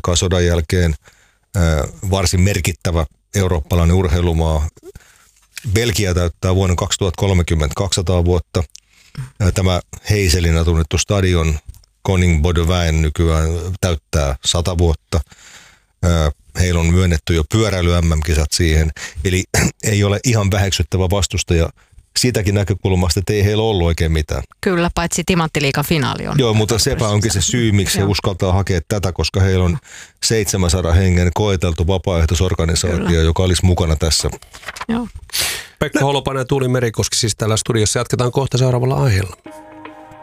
aikaa sodan jälkeen varsin merkittävä eurooppalainen urheilumaa. Belgia täyttää vuonna 2030 200 vuotta. Tämä Heiselinä tunnettu stadion Koning Boudewijn nykyään täyttää 100 vuotta. Heillä on myönnetty jo pyöräily-MM-kisat siihen. Eli ei ole ihan väheksyttävä vastustaja siitäkin näkökulmasta, että ei heillä ollut oikein mitään. Kyllä, paitsi Timanttiliigan finaali on. Joo, mutta sepä onkin se syy, miksi he uskaltaa hakea tätä, koska heillä on 700 hengen koeteltu vapaaehtoisorganisaatio, joka olisi mukana tässä. Joo. Pekka Holopainen ja Tuuli Merikoski siis täällä studiossa. Jatketaan kohta seuraavalla aiheella.